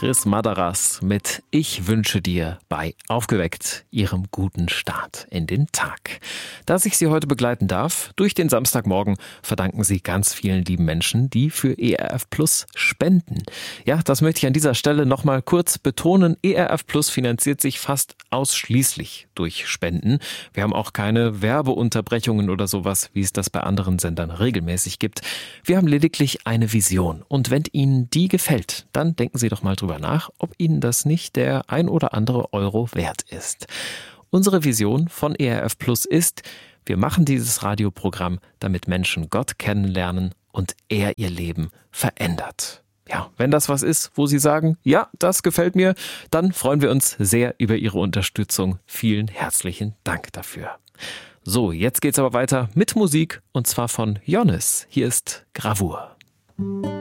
Chris Madaras mit Ich wünsche dir bei Aufgeweckt, Ihrem guten Start in den Tag. Dass ich Sie heute begleiten darf, durch den Samstagmorgen, verdanken Sie ganz vielen lieben Menschen, die für ERF Plus spenden. Ja, das möchte ich an dieser Stelle nochmal kurz betonen. ERF Plus finanziert sich fast ausschließlich durch Spenden. Wir haben auch keine Werbeunterbrechungen oder sowas, wie es das bei anderen Sendern regelmäßig gibt. Wir haben lediglich eine Vision. Und wenn Ihnen die gefällt, dann denken Sie doch mal drüber nach, ob Ihnen das nicht der ein oder andere Euro wert ist. Unsere Vision von ERF Plus ist, wir machen dieses Radioprogramm, damit Menschen Gott kennenlernen und er ihr Leben verändert. Ja, wenn das was ist, wo Sie sagen, ja, das gefällt mir, dann freuen wir uns sehr über Ihre Unterstützung. Vielen herzlichen Dank dafür. So, jetzt geht's aber weiter mit Musik und zwar von Jonas. Hier ist Gravur.